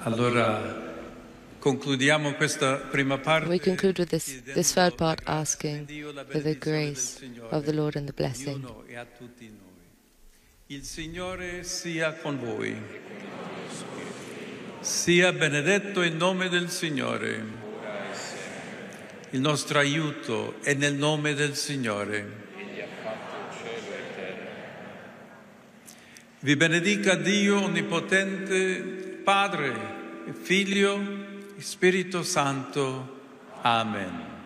Allora concludiamo questa prima parte. We conclude with this third part, asking for the grace of the Lord and the blessing. E a tutti noi. Il Signore sia con voi. Sia benedetto il nome del Signore. Il nostro aiuto è nel nome del Signore. Vi benedica Dio Onnipotente, Padre, Figlio e Spirito Santo. Amen.